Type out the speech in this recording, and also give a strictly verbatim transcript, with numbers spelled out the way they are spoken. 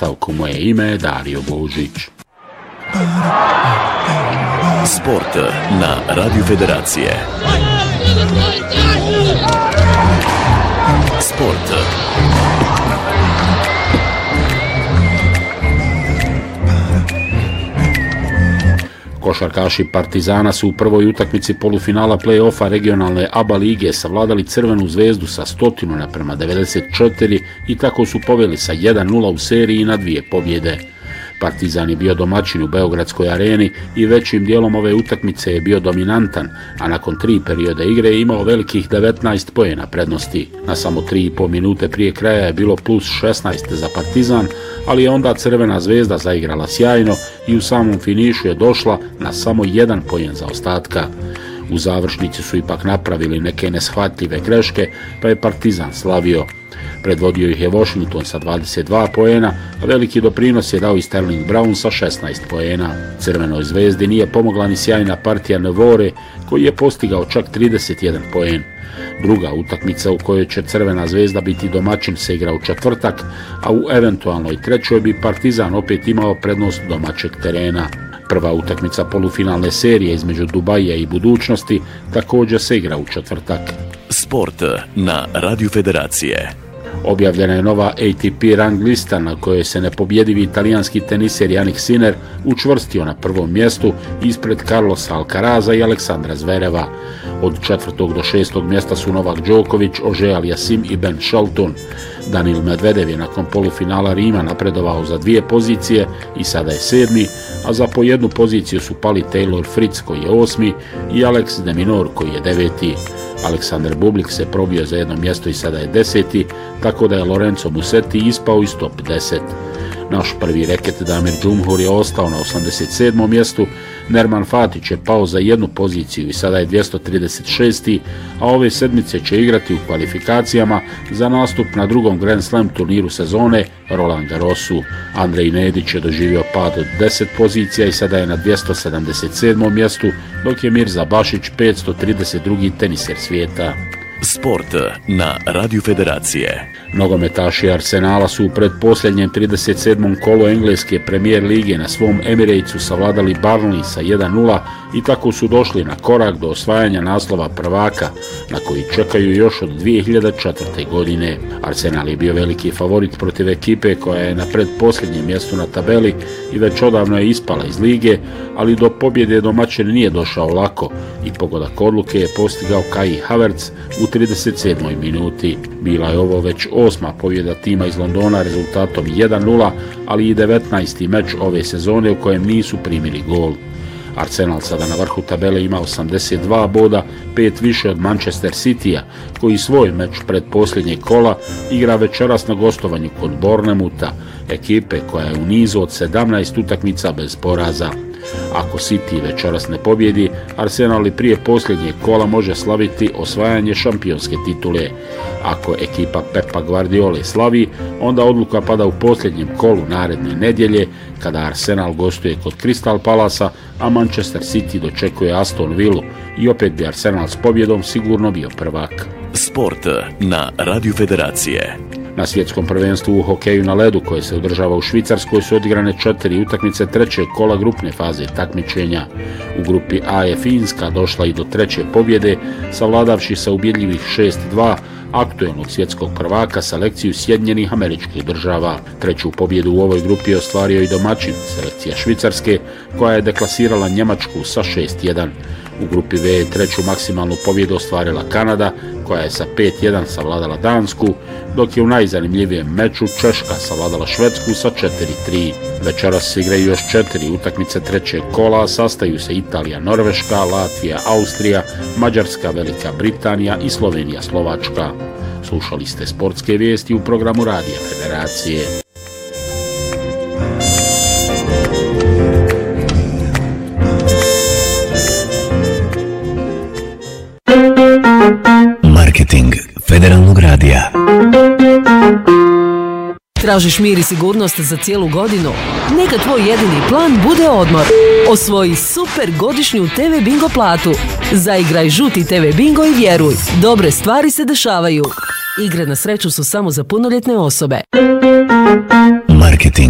nastavku. Moje ime je Dario Božić. Sport na Radio Federacije. Sport. Košarkaši Partizana su u prvoj utakmici polufinala play-offa regionalne A B A lige savladali Crvenu zvezdu sa stotinu naprema devedeset četiri i tako su poveli sa jedan nula u seriji na dvije pobjede. Partizan je bio domaćin u Beogradskoj areni i većim dijelom ove utakmice je bio dominantan, a nakon tri perioda igre je imao velikih devetnaest poena prednosti. Na samo tri i pol minute prije kraja je bilo plus šesnaest za Partizan, ali je onda Crvena zvezda zaigrala sjajno i u samom finišu je došla na samo jedan poen zaostatka. U završnici su ipak napravili neke neshvatljive greške, pa je Partizan slavio. Predvodio ih je Washington sa dvadeset dva poena, a veliki doprinos je dao i Sterling Brown sa šesnaest poena. Crvenoj zvezdi nije pomogla ni sjajna partija Nevore, koji je postigao čak trideset jedan poen. Druga utakmica u kojoj će Crvena zvezda biti domaćin se igra u četvrtak, a u eventualnoj trećoj bi Partizan opet imao prednost domaćeg terena. Prva utakmica polufinalne serije između Dubaija i Budućnosti također se igra u četvrtak. Sport na Radio Federacije. Objavljena je nova A T P rang lista na kojoj se nepobjedivi italijanski teniser Jannik Sinner učvrstio na prvom mjestu ispred Carlosa Alcaraza i Aleksandra Zvereva. Od četvrtog do šestog mjesta su Novak Đoković, Ože Aliassim i Ben Shelton. Danil Medvedev je nakon polufinala Rima napredovao za dvije pozicije i sada je sedmi, a za po jednu poziciju su pali Taylor Fritz koji je osmi i Alex de Minaur koji je deveti. Aleksandar Bublik se probio za jedno mjesto i sada je deseti, tako da je Lorenzo Musetti ispao iz top deset. Naš prvi reket Damir Džumhur je ostao na osamdeset sedmom mjestu, Nerman Fatić je pao za jednu poziciju i sada je dvjesto trideset šesti, a ove sedmice će igrati u kvalifikacijama za nastup na drugom Grand Slam turniru sezone Roland Garrosu. Andrej Nedić je doživio pad od deset pozicija i sada je na dvjesto sedamdeset sedmom mjestu, dok je Mirza Bašić petsto trideset drugi teniser svijeta. Sport na Radio Federacije. Nogometaši Arsenala su u predposljednjem trideset sedmom kolu engleske premijer lige na svom Emiratesu savladali Burnley sa jedan nula i tako su došli na korak do osvajanja naslova prvaka, na koji čekaju još od dvije hiljade četvrte. godine. Arsenal je bio veliki favorit protiv ekipe koja je na predposljednjem mjestu na tabeli i već odavno je ispala iz lige, ali do pobjede domaćin nije došao lako i pogodak odluke je postigao Kai Havertz u trideset sedmoj minuti. Bila je ovo već osma pobjeda tima iz Londona rezultatom jedan nula, ali i devetnaesti meč ove sezone u kojem nisu primili gol. Arsenal sada na vrhu tabele ima osamdeset dva boda, pet više od Manchester Citya, koji svoj meč pred posljednjeg kola igra večeras na gostovanju kod Bournemoutha, ekipe koja je u nizu od sedamnaest utakmica bez poraza. Ako City večeras ne pobjedi, Arsenal i prije posljednjeg kola može slaviti osvajanje šampionske titule. Ako ekipa Pepa Guardiole slavi, onda odluka pada u posljednjem kolu naredne nedjelje, kada Arsenal gostuje kod Crystal Palasa, a Manchester City dočekuje Aston Villu i opet bi Arsenal s pobjedom sigurno bio prvak. Sport na Radio Federacije. Na svjetskom prvenstvu u hokeju na ledu koje se održava u Švicarskoj su odigrane četiri utakmice trećeg kola grupne faze takmičenja. U grupi A je Finska došla i do treće pobjede, savladavši sa ubjedljivih šest dva aktuelnog svjetskog prvaka selekciju Sjedinjenih Američkih Država. Treću pobjedu u ovoj grupi je ostvario i domaćin, selekcija Švicarske, koja je deklasirala Njemačku sa šest jedan. U grupi B je treću maksimalnu pobjedu ostvarila Kanada, koja je sa pet jedan savladala Dansku, dok je u najzanimljivijem meču Češka savladala Švedsku sa četiri tri. Večeras se igraju još četiri utakmice trećeg kola, sastaju se Italija, Norveška, Latvija, Austrija, Mađarska, Velika Britanija i Slovenija, Slovačka. Slušali ste sportske vijesti u programu Radija Federacije. Marketing Federalnog radija. Tražiš mir i sigurnost za cijelu godinu? Neka tvoj jedini plan bude odmor. Osvoji super godišnju T V Bingo platu. Zaigraj žuti T V Bingo i vjeruj, dobre stvari se dešavaju. Igre na sreću su samo za punoljetne osobe. Marketing